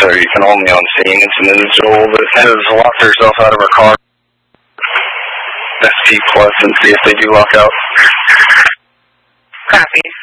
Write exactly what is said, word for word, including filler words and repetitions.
so you can hold me on scene. It's an individual that has locked herself out of her car. S P plus and see if they do lock out. Copy.